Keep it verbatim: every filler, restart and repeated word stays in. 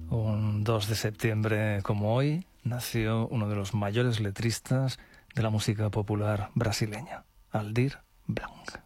Un dos de septiembre como hoy nació uno de los mayores letristas de la música popular brasileña, Aldir Blanc.